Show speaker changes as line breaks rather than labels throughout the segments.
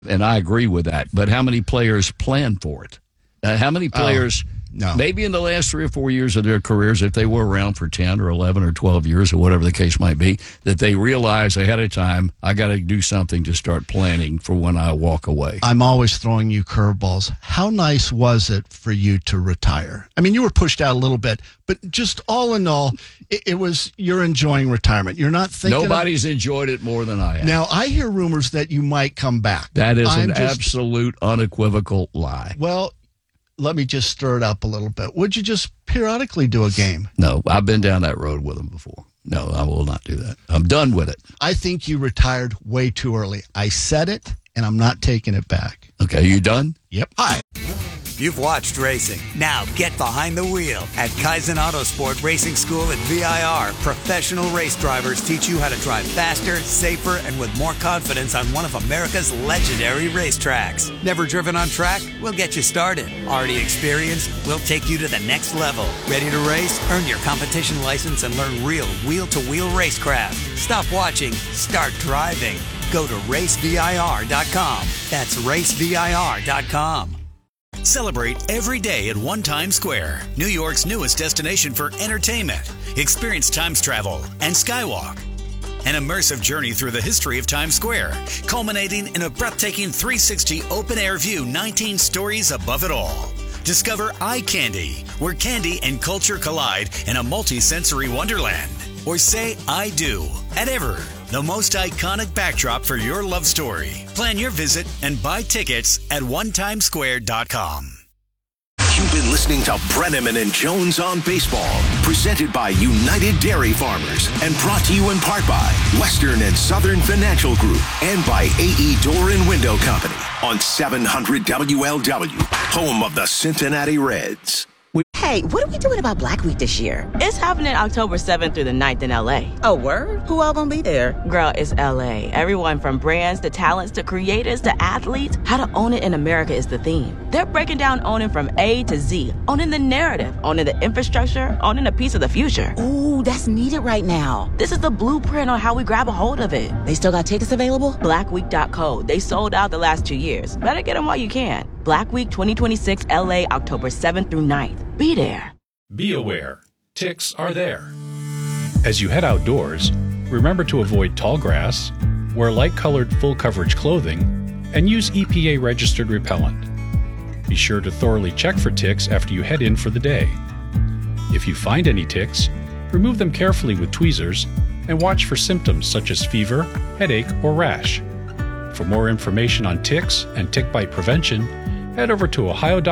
And I agree with that. But how many players plan for it? How many players, maybe in the last 3 or 4 years of their careers, if they were around for 10 or 11 or 12 years or whatever the case might be, that they realize ahead of time, I got to do something to start planning for when I walk away?
I'm always throwing you curveballs. How nice was it for you to retire? I mean, you were pushed out a little bit, but just all in all, it was you're enjoying retirement. You're not thinking
nobody's enjoyed it more than I have.
Now, I hear rumors that you might come back.
That is an absolute unequivocal lie.
Well, let me just stir it up a little bit. Would you just periodically do a game?
No, I've been down that road with them before. No, I will not do that. I'm done with it.
I think you retired way too early. I said it, and I'm not taking it back.
Okay, you done?
Yep.
Hi. You've watched racing. Now get behind the wheel. At Kaizen Autosport Racing School at VIR, professional race drivers teach you how to drive faster, safer, and with more confidence on one of America's legendary racetracks. Never driven on track? We'll get you started. Already experienced? We'll take you to the next level. Ready to race? Earn your competition license and learn real wheel-to-wheel racecraft. Stop watching. Start driving. Go to racevir.com. That's racevir.com.
Celebrate every day at One Times Square, New York's newest destination for entertainment. Experience Times travel and Skywalk. An immersive journey through the history of Times Square, culminating in a breathtaking 360 open-air view 19 stories above it all. Discover Eye Candy, where candy and culture collide in a multi-sensory wonderland. Or say I do at Ever, the most iconic backdrop for your love story. Plan your visit and buy tickets at onetimesquare.com.
You've been listening to Brenneman and Jones on Baseball, presented by United Dairy Farmers and brought to you in part by Western and Southern Financial Group and by AE Door and Window Company on 700 WLW, home of the Cincinnati Reds.
Hey, what are we doing about Black Week this year?
It's happening October 7th through the 9th in LA.
Oh, word? Who all gonna be there?
Girl, it's LA. Everyone from brands to talents to creators to athletes. How to own it in America is the theme. They're breaking down owning from A to Z, owning the narrative, owning the infrastructure, owning a piece of the future.
Ooh, that's needed right now.
This is the blueprint on how we grab a hold of it.
They still got tickets available?
Blackweek.co. They sold out the last 2 years. Better get them while you can. Black Week 2026 LA, October 7th through 9th. Be there.
Be aware. Ticks are there. As you head outdoors, remember to avoid tall grass, wear light-colored full-coverage clothing, and use EPA-registered repellent. Be sure to thoroughly check for ticks after you head in for the day. If you find any ticks, remove them carefully with tweezers and watch for symptoms such as fever, headache, or rash. For more information on ticks and tick bite prevention, head over to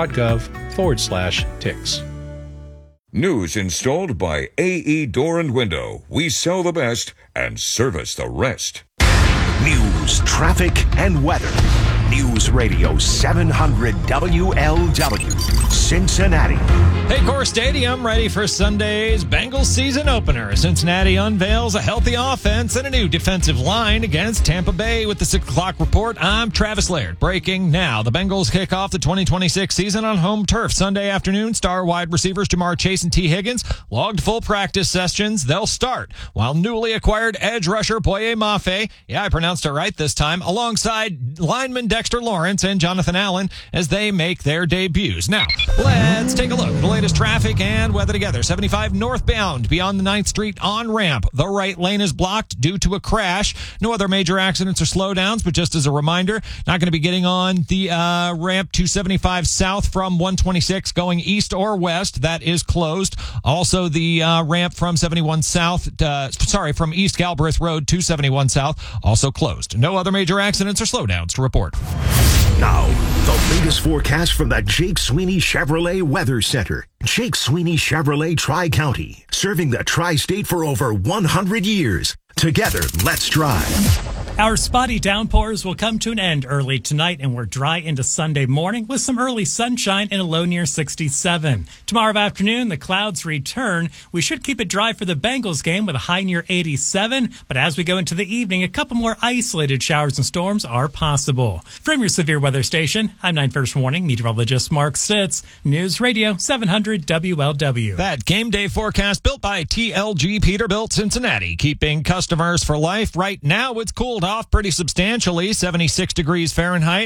ohio.gov/ticks.
News installed by AE Door and Window. We sell the best and service the rest.
News, traffic, and weather. News Radio 700 WLW, Cincinnati.
Paycor Stadium ready for Sunday's Bengals season opener. Cincinnati unveils a healthy offense and a new defensive line against Tampa Bay. With the 6 o'clock report, I'm Travis Laird. Breaking now. The Bengals kick off the 2026 season on home turf Sunday afternoon. Star wide receivers Jamar Chase and T. Higgins logged full practice sessions. They'll start, while newly acquired edge rusher Boye Mafe, yeah, I pronounced it right this time, alongside lineman Dexter Lawrence and Jonathan Allen as they make their debuts. Now, let's take a look at the latest traffic and weather together. 75 northbound beyond the 9th Street on-ramp. The right lane is blocked due to a crash. No other major accidents or slowdowns, but just as a reminder, not going to be getting on the ramp 275 south from 126 going east or west. That is closed. Also, the ramp from 71 south, from East Galbraith Road to 71 south, also closed. No other major accidents or slowdowns to report.
Now, the latest forecast from the Jake Sweeney Chevrolet Weather Center. Jake Sweeney Chevrolet Tri-County, serving the Tri-State for over 100 years. Together, let's drive.
Our spotty downpours will come to an end early tonight, and we're dry into Sunday morning with some early sunshine and a low near 67. Tomorrow afternoon, the clouds return. We should keep it dry for the Bengals game with a high near 87, but as we go into the evening, a couple more isolated showers and storms are possible. From your severe weather station, I'm 9 First Warning meteorologist Mark Stitz, News Radio 700 WLW.
That game day forecast built by TLG Peterbilt Cincinnati, keeping customers for life. Right now, it's cooled off pretty substantially, 76 degrees Fahrenheit.